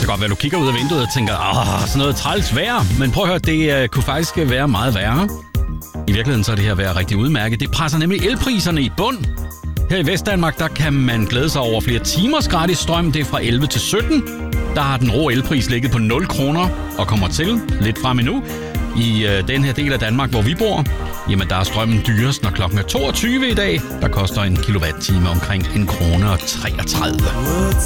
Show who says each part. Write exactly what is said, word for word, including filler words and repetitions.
Speaker 1: kan godt være, du kigger ud af vinduet og tænker, åh, sådan noget træls vejr. Men prøv at høre, det uh, kunne faktisk være meget værre. I virkeligheden så er det her vejr rigtig udmærket. Det presser nemlig elpriserne i bund. Her i Vestdanmark, der kan man glæde sig over flere timers gratis strøm. Det er fra elleve til sytten. Der har den rå elpris ligget på nul kroner og kommer til lidt frem endnu. I øh, den her del af Danmark, hvor vi bor, jamen der er strømmen dyrest, når klokken er toogtyve i dag. Der koster en kilowatt-time omkring en krone og treogtredive.